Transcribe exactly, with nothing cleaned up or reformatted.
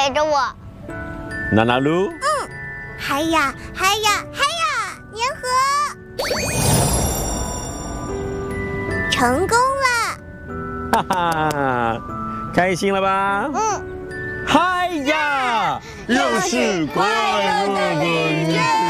陪着我。 娜娜噜， 嗯，嗨呀嗨呀嗨呀，粘合，成功了！ 哈哈，开心了吧？ 嗯， 嗨呀，又是快乐的一天。